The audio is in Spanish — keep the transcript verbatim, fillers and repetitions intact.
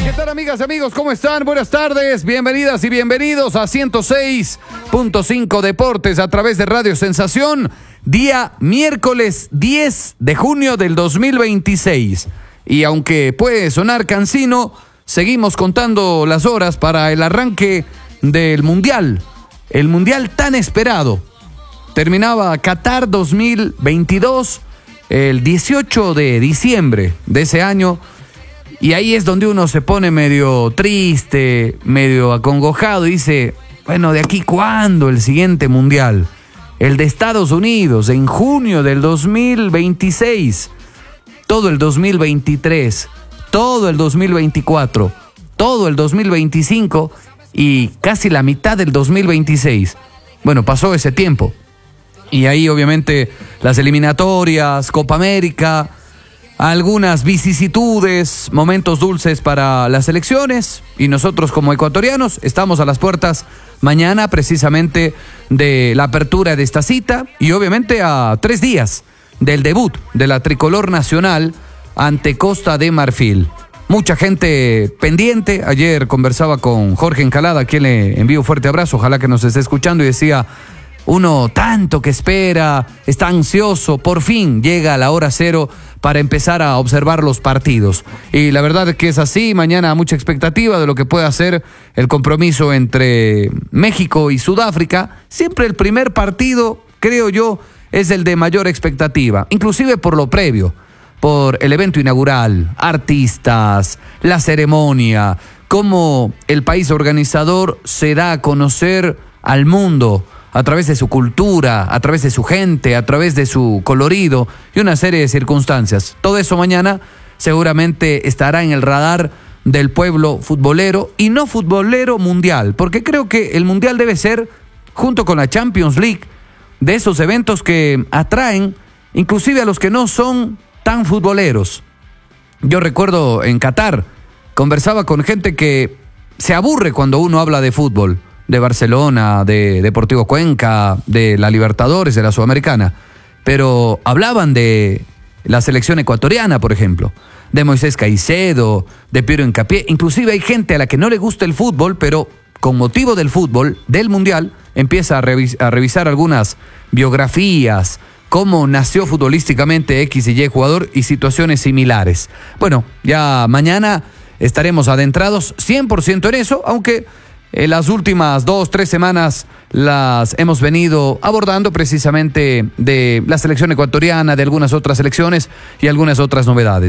¿Qué tal, amigas y amigos? ¿Cómo están? Buenas tardes, bienvenidas y bienvenidos a ciento seis punto cinco Deportes a través de Radio Sensación, día miércoles diez de junio del dos mil veintiséis. Y aunque puede sonar cansino, seguimos contando las horas para el arranque del Mundial, el Mundial tan esperado. Terminaba Qatar dos mil veintidós el dieciocho de diciembre de ese año. Y ahí es donde uno se pone medio triste, medio acongojado y dice, bueno, ¿de aquí cuándo el siguiente mundial? El de Estados Unidos, en junio del dos mil veintiséis, todo el dos mil veintitrés, todo el dos mil veinticuatro, todo el dos mil veinticinco y casi la mitad del dos mil veintiséis. Bueno, pasó ese tiempo. Y ahí obviamente las eliminatorias, Copa América, algunas vicisitudes, momentos dulces para las elecciones, y nosotros como ecuatorianos estamos a las puertas mañana precisamente de la apertura de esta cita y obviamente a tres días del debut de la tricolor nacional ante Costa de Marfil. Mucha gente pendiente. Ayer conversaba con Jorge Encalada, a quien le envío un fuerte abrazo, ojalá que nos esté escuchando, y decía, uno tanto que espera, está ansioso, por fin llega a la hora cero para empezar a observar los partidos. Y la verdad es que es así, mañana mucha expectativa de lo que pueda ser el compromiso entre México y Sudáfrica. Siempre el primer partido, creo yo, es el de mayor expectativa, inclusive por lo previo, por el evento inaugural, artistas, la ceremonia, cómo el país organizador se da a conocer al mundo a través de su cultura, a través de su gente, a través de su colorido y una serie de circunstancias. Todo eso mañana seguramente estará en el radar del pueblo futbolero y no futbolero mundial, porque creo que el mundial debe ser, junto con la Champions League, de esos eventos que atraen inclusive a los que no son tan futboleros. Yo recuerdo en Qatar, conversaba con gente que se aburre cuando uno habla de fútbol, de Barcelona, de Deportivo Cuenca, de la Libertadores, de la Sudamericana, pero hablaban de la selección ecuatoriana, por ejemplo, de Moisés Caicedo, de Piero Hincapié. Inclusive hay gente a la que no le gusta el fútbol, pero con motivo del fútbol, del Mundial, empieza a, revis- a revisar algunas biografías, cómo nació futbolísticamente X y Y jugador y situaciones similares. Bueno, ya mañana estaremos adentrados cien por ciento en eso, aunque en las últimas dos, tres semanas las hemos venido abordando precisamente de la selección ecuatoriana, de algunas otras selecciones y algunas otras novedades.